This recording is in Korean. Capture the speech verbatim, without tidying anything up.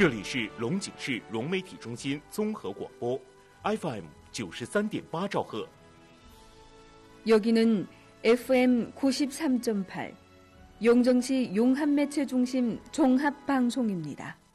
这里是龙井市融媒体中心综合广播 에프 엠 구십삼 점 팔兆赫。 여기는 에프엠 구십삼 점 팔 용정시 용합매체중심 종합방송입니다.